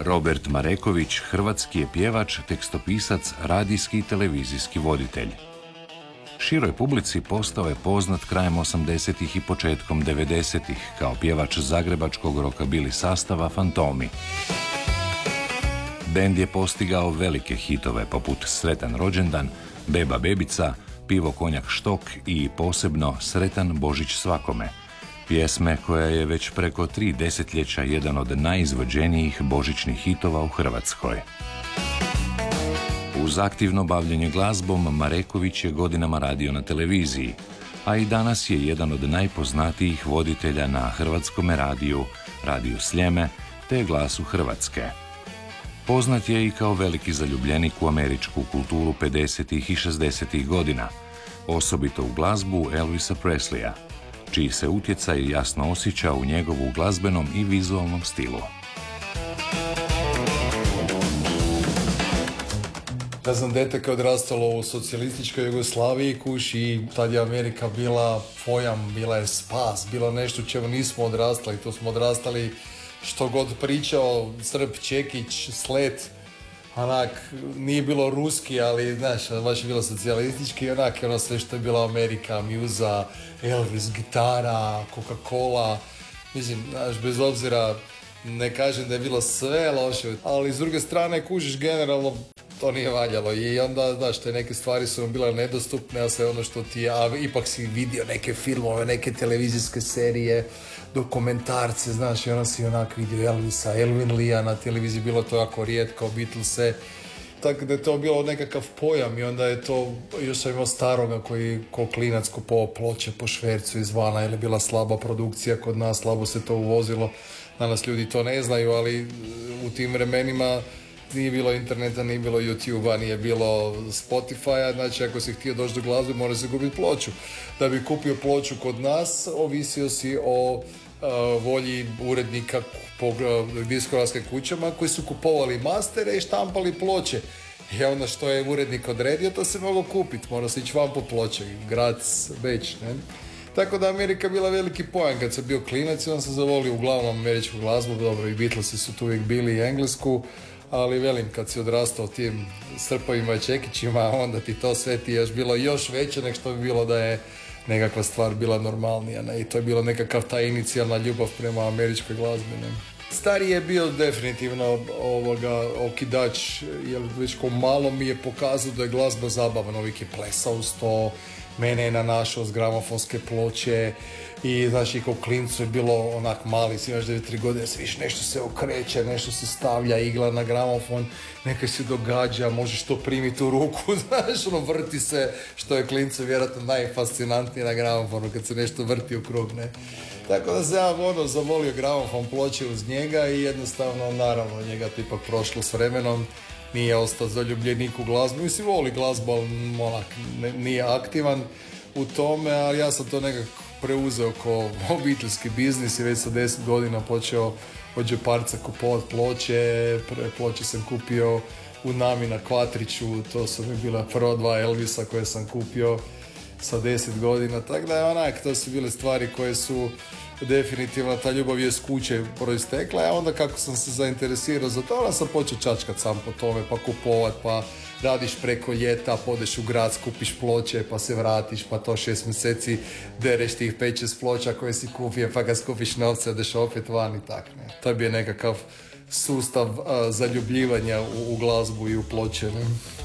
Robert Mareković hrvatski je pjevač, tekstopisac, radijski i televizijski voditelj. Široj publici postao je poznat krajem 80-ih i početkom 90-ih kao pjevač zagrebačkog rockabilly sastava Fantomi. Bend je postigao velike hitove poput Sretan rođendan, Beba bebica, Pivo konjak štok i posebno Sretan Božić svakome, pjesme koja je već preko 3 desetljeća jedan od najizvođenijih božićnih hitova u Hrvatskoj. Uz aktivno bavljenje glazbom, Mareković je godinama radio na televiziji, a i danas je jedan od najpoznatijih voditelja na Hrvatskome radiju, Radiju Sljeme, te Glasu Hrvatske. Poznat je i kao veliki zaljubljenik u američku kulturu 50. i 60. godina, osobito u glazbu Elvisa Presleya, čiji se utjecaj jasno osjeća u njegovu glazbenom i vizualnom stilu. Ja sam dete koje je odrastalo u socijalističkoj Jugoslaviji, kuš, i tad je Amerika bila pojam, bila je spas, bilo nešto u čemu nismo odrastali. To smo odrastali što god pričao, Srb, Čekić, Slet, onak, nije bilo ruski, ali, znaš, baš je bilo socijalistički, onak, ono sve što je bila Amerika, Muza, Elvis, gitara, Coca-Cola, mislim, znaš, bez obzira, ne kažem da je bilo sve loše, ali s druge strane, kužiš, generalno, to nije valjalo i onda, znaš, te neke stvari su vam bile nedostupne, a sve ono što ti, a ipak si vidio neke filmove, neke televizijske serije, dokumentarce, znaš, i onda si onak vidio Elvisa, Elvin Leea na televiziji, bilo to jako rijetko, Beatlese, tako da je to bilo nekakav pojam i onda je to, još sam imao staroga koji ko klinac kupovao ploče po švercu izvana, jer je bila slaba produkcija kod nas, slabo se to uvozilo, danas ljudi to ne znaju, ali u tim vremenima nije bilo interneta, nije bilo YouTube-a, nije bilo Spotify-a, znači ako si htio doći do glazbe, mora se kupiti ploču. Da bi kupio ploču kod nas, ovisio si o volji urednika po diskografskim kućama koji su kupovali mastere i štampali ploče. I onda što je urednik odredio, to se moglo kupiti, mora se ići van po ploče, Graz, Beč, ne? Tako da Amerika bila veliki pojam. Kad sam bio klinac, on sam zavolio uglavnom američku glazbu, dobro, i Beatlesi su tu uvijek bili i englesku, ali velim, kad si odrastao tim Srpovima i Čekićima, onda ti to sve ti je bilo još veće nego što bi bilo da je nekakva stvar bila normalnija, ne? I to je bilo nekakav ta inicijalna ljubav prema američkoj glazbi, ne? Stari je bio definitivno okidač, jer već ko malo mi je pokazao da je glazba zabavna, uvijek je plesao uz to, mene je nanašao s gramofonske ploče i znači kao klincu je bilo onak mali, si imaš 9-3 godine, sviš nešto se okreće, nešto se stavlja, igla na gramofon, nekaj se događa, možeš to primiti u ruku, znaš, ono vrti se, što je klincu vjerojatno najfascinantnije na gramofonu, kad se nešto vrti u krug, ne. Tako da se ja zavolio gramofon ploče uz njega i jednostavno, naravno, njega to ipak prošlo s vremenom, nije ostao zaljubljenik u glazbu, mislim, voli glazbu, ali onak, nije aktivan u tome, ali ja sam to nekako preuzeo kao obiteljski biznis i već sa 10 godina počeo od džeparca kupovati ploče. Prve ploče sam kupio u Nami na Kvatriću, to su mi bila prva 2 Elvisa koje sam kupio sa 10 godina, tako da je onak, to su bile stvari koje su definitivno, ta ljubav je s kuće proistekla, a onda kako sam se zainteresirao za to, onda sam počeo čačkat sam po tome, pa kupovat, pa radiš preko ljeta, podeš u grad, skupiš ploče, pa se vratiš, pa to 6 mjeseci dereš tih 5-6 ploča koje si kupio, pa kad skupiš novce, odeš opet van i tak, ne. To je bio nekakav sustav zaljubljivanja u glazbu i u ploče, ne.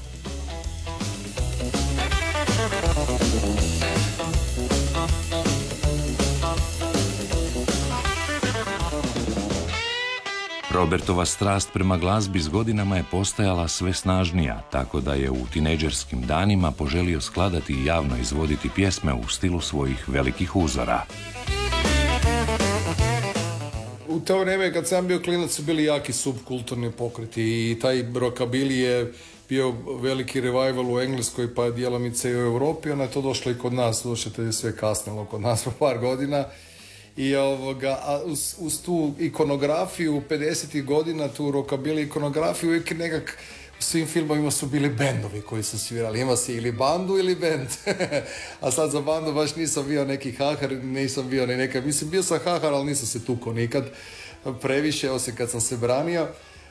Robertova strast prema glazbi s godinama je postajala sve snažnija, tako da je u tinejdžerskim danima poželio skladati i javno izvoditi pjesme u stilu svojih velikih uzora. U to vrijeme kad sam bio klinac su bili jaki subkulturni pokreti i taj rockabilly je bio veliki revival u Engleskoj pa djelomice i u Europi, onda je to došlo i kod nas, došlo je sve kasnilo kod nas po par godina. I uz tu ikonografiju 50. godina, tu rockabilly ikonografiju, uvijek nekak u svim filmovima su bili bendovi koji su svirali. Ima se ili bandu ili bend. A sad za bandu baš nisam bio neki hahar, nisam bio ni neka, mislim bio sam hahar, ali nisam se tukao nikad previše, osim kad sam se branio.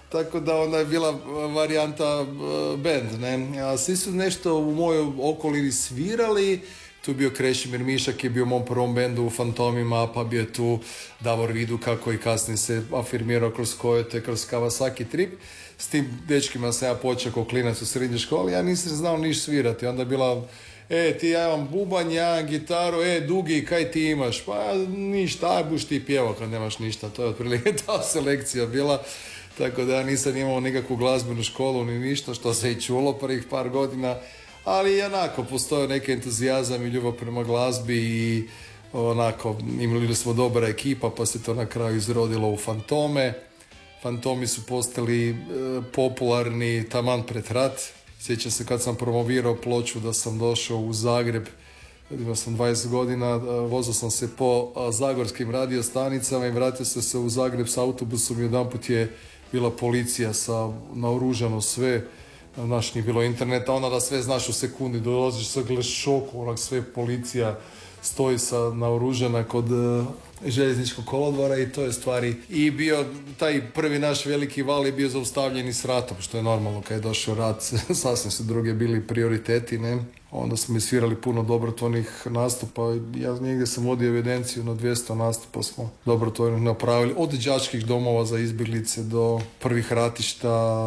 tako da onda je bila varijanta band, ne. A svi su nešto u mojoj okolini svirali, tu je bio Krešimir Mišak, je bio u mom prvom bendu u Fantomima, pa bio je tu Davor Viduka koji kasnije se afirmirao kroz Coyote, kroz Kawasaki Trip. S tim dečkima sam ja počeo kao klinac u srednjoj školi, ja nisam znao niš svirati, onda je bila ti ja imam bubanj, ja imam gitaru, Dugi, kaj ti imaš? Pa ništa, aj buš ti pjevao kad nemaš ništa, to je otprilike ta selekcija bila, tako da ja nisam imao nikakvu glazbenu školu ni ništa, što se i čulo prvih par godina, ali onako postoji neki entuzijazam i ljubav prema glazbi i onako imali smo dobra ekipa pa se to na kraju izrodilo u Fantome. Fantomi su postali popularni taman pred rat. Sjećam se kad sam promovirao ploču da sam došao u Zagreb, imao sam 20 godina, vozao sam se po zagorskim radiostanicama i vratio se u Zagreb s autobusom i jedanput je bila policija sa naoružano sve, znaš, nije bilo interneta, onda da sve znaš u sekundi, dolaziš sa šoku, onak sve policija stoji sa naoružana kod željezničkog kolodvora i to je stvari. I bio taj prvi naš veliki val je bio zaustavljen i s ratom, što je normalno kad je došao rat, sasvim su druge bili prioriteti, ne. Onda smo svirali puno dobrotvornih nastupa, ja negdje sam vodio evidenciju na 200 nastupa smo dobrotvornih napravili, od đačkih domova za izbjeglice do prvih ratišta,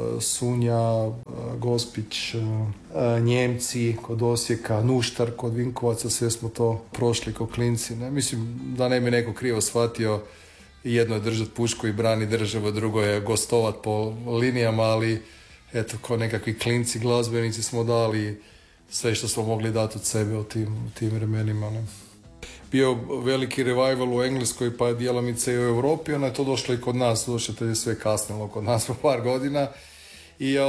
Sunja, Gospić, Njemci kod Osijeka, Nuštar kod Vinkovaca, sve smo to prošli kao klinci, ne. Mislim da ne bi neko krivo shvatio, jedno je držati pušku i brani državu, drugo je gostovat po linijama, ali eto, ko nekakvi klinci glazbenici smo dali sve što smo mogli dati od sebe u tim vremenima, ne. Bio veliki revival u Engleskoj pa djelomice i u Europi, ono je to došlo i kod nas, došlo to je sve kasnilo kod nas po par godina i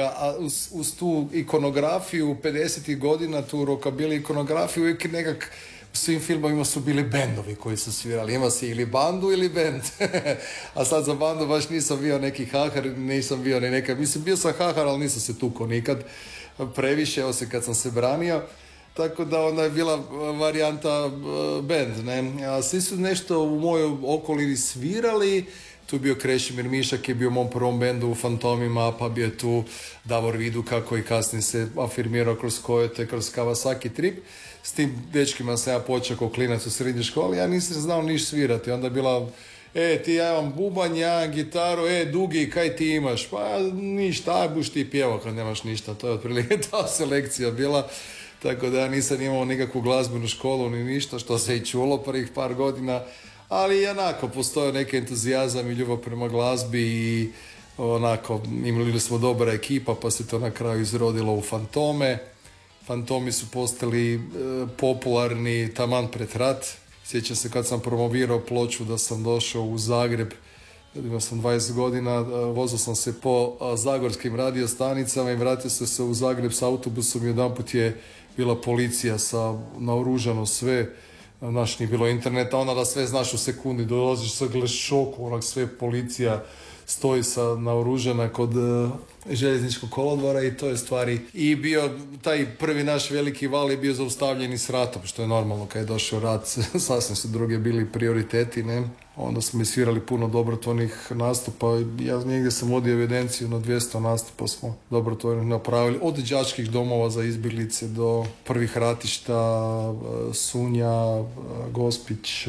uz tu ikonografiju 50. godina, tu rockabilly ikonografiju, uvijek nekak u svim filmovima su bili bendovi koji su svirali, ima si ili bandu ili bend. A sad za bandu baš nisam bio neki hahar, nisam bio ni neka, mislim bio sam hahar, ali nisam se tukao nikad previše, osim kad sam se branio, tako da onda je bila varijanta band, ne. A svi su nešto u mojoj okolini svirali, tu je bio Krešimir Mišak, je bio u mom prvom bendu u Fantomima, pa bio je tu Davor Viduka koji kasnije se afirmirao kroz Coyote, kroz Kawasaki Trip. S tim dečkima sam ja počeo kao klinac u srednjoj školi, ja nisam znao niš svirati, onda je bila ti ja imam bubanj, ja imam gitaru, Dugi, kaj ti imaš? Pa ništa, aj buš ti pjevao kad nemaš ništa, to je otprilike ta selekcija bila, tako da ja nisam imao nikakvu glazbenu školu ni ništa, što se i čulo prvih par godina, ali onako postoji neki entuzijazam i ljubav prema glazbi i onako imali smo dobra ekipa pa se to na kraju izrodilo u Fantome. Fantomi su postali popularni taman pred rat. Sjećam se kad sam promovirao ploču da sam došao u Zagreb, imao sam 20 godina, vozao sam se po zagorskim radiostanicama i vratio se u Zagreb s autobusom i jedanput je bila policija sa naoružano sve, znaš, nije bilo interneta, onda da sve znaš u sekundi, dolaziš sa šoku, onak sve policija stoji sa naoružana kod željezničkog kolodvora i to je stvari. I bio taj prvi naš veliki val je bio zaustavljen i s ratom, što je normalno kad je došao rat, sasvim su druge bili prioriteti, ne. Onda smo svirali puno dobrotvornih nastupa, ja negdje sam vodio evidenciju na 200 nastupa smo dobrotvornih napravili, od đačkih domova za izbjeglice do prvih ratišta, Sunja, Gospić,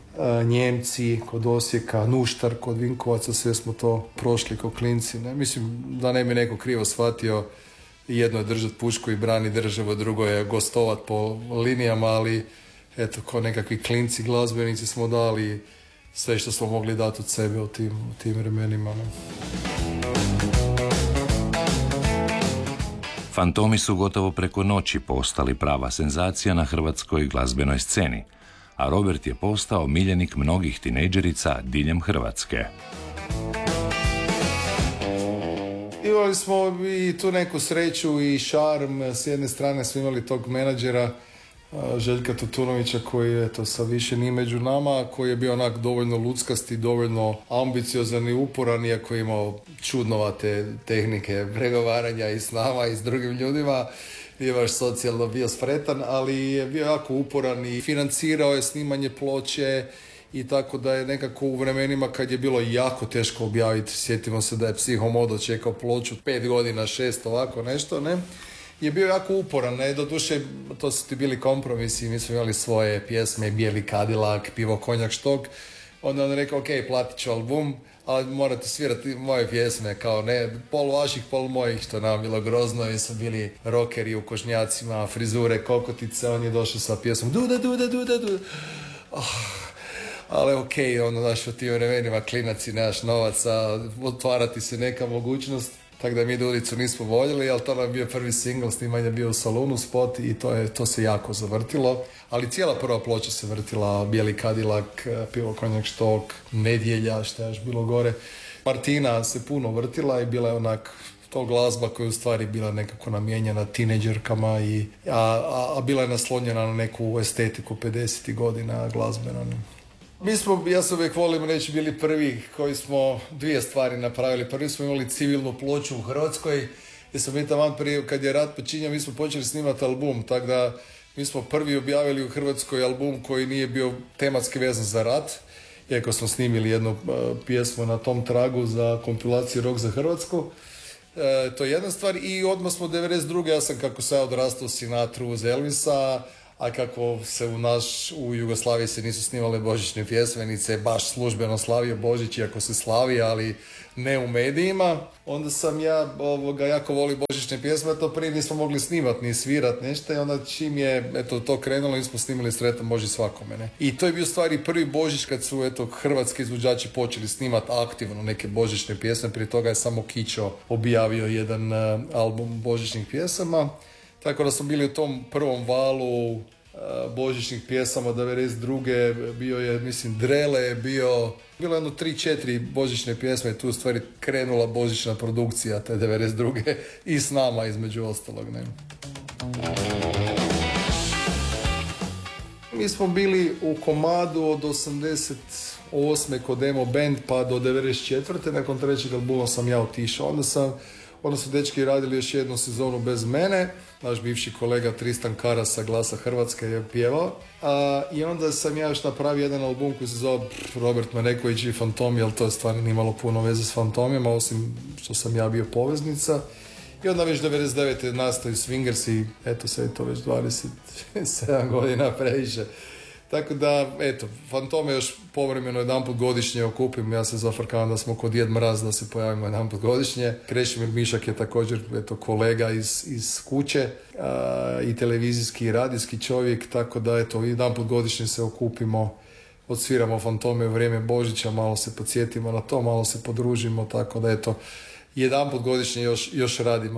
Njemci kod Osijeka, Nuštar kod Vinkovaca, sve smo to prošli kao klinci, ne. Mislim da ne bi neko krivo shvatio, jedno je držati pušku i brani državu, drugo je gostovat po linijama, ali eto, ko nekakvi klinci glazbenici smo dali sve što smo mogli dati od sebe u tim vremenima, ne. Fantomi su gotovo preko noći postali prava senzacija na hrvatskoj glazbenoj sceni, a Robert je postao miljenik mnogih tinejdžerica diljem Hrvatske. Imali smo i tu neku sreću i šarm, s jedne strane smo imali tog menadžera Željka Tutunovića koji je to sad više nije među nama, koji je bio onak dovoljno luckasti, dovoljno ambiciozan i uporan, iako je imao čudnovate tehnike pregovaranja i s nama i s drugim ljudima, nije baš socijalno bio spretan, ali je bio jako uporan i financirao je snimanje ploče i tako da je nekako u vremenima kad je bilo jako teško objaviti, sjetimo se da je Psihomodo čekao ploču 5 godina, 6, ovako nešto, ne? Je bio jako uporan, ne? Doduše, to su ti bili kompromisi, mi smo imali svoje pjesme, Bijeli Cadillac, Pivo, konjak, štok, onda on rekao, ok, platit ću album, ali morate svirati moje pjesme, kao ne, pol vaših, pol mojih, što nam bilo grozno, jer su bili rockeri u kožnjacima, frizure, kokotice, on je došao sa pjesmom Duda, Duda, Duda, Duda. Ali ok, ono, znaš, u tim vremenima klinac i nemaš novaca, otvarati se neka mogućnost, tako da mi Dudicu nismo voljeli, ali to nam je bio prvi singl, snimanje je bio u salonu spot i to se jako zavrtilo, ali cijela prva ploča se vrtila, Bijeli Cadillac, Pivo, konjak, štok, Nedjelja, šta je još bilo gore. Martina se puno vrtila i bila je onak to glazba koja je u stvari bila nekako namijenjena tineđerkama, a bila je naslonjena na neku estetiku 50. godina glazbena. Ja se uvijek volim reći, bili prvi koji smo dvije stvari napravili. Prvi smo imali civilnu ploču u Hrvatskoj, jer smo mi tamo prije, kad je rat počinjao, mi smo počeli snimati album, tako da mi smo prvi objavili u Hrvatskoj album koji nije bio tematski vezan za rat, iako smo snimili jednu pjesmu na tom tragu za kompilaciju Rock za Hrvatsku. To je jedna stvar i odmah smo 92. Ja sam, kako se odrastao, Sinatru uz Elvisa, a kako se u Jugoslaviji se nisu snimale božićne pjesme, niti se baš službeno slavio Božić, iako se slavi, ali ne u medijima, onda sam ja jako volim božićne pjesme, a to prije nismo mogli snimati ni svirat nešto, i onda čim je to krenulo, mi smo snimili Sretan Božić svakome. Ne? I to je bio stvari prvi Božić kad su hrvatski izvođači počeli snimati aktivno neke božićne pjesme, prije toga je samo Kićo objavio jedan album božićnih pjesama. Tako da smo bili u tom prvom valu božićnih pjesama 92. Bio je, mislim, Drele je bilo jedno 3-4 božićne pjesme i tu u stvari krenula božićna produkcija te 92. i s nama između ostalog. Ne? Mi smo bili u komadu od 88. kod Emo Band pa do 94. Nakon trećeg albuma sam ja otišao. Onda su dečki radili još jednu sezonu bez mene. Naš bivši kolega Tristan Karas sa Glasa Hrvatske je pjevao. I onda sam ja još napravio jedan album koji se zove Robert Mareković i Fantomi, ali to je stvarno nimalo puno veze s Fantomima, osim što sam ja bio poveznica. I onda već 99. nastaju Swingers i eto sve je to već 27 godina previše. Tako da, Fantome još povremeno jedanput godišnje okupim, ja se zafrkavam da smo kod Djed Mraz da se pojavimo jedanput godišnje. Krešimir Mišak je također kolega iz kuće i televizijski i radijski čovjek, tako da jedanput godišnje se okupimo, odsviramo Fantome u vrijeme Božića, malo se podsjetimo na to, malo se podružimo, tako da jedanput godišnje još radimo.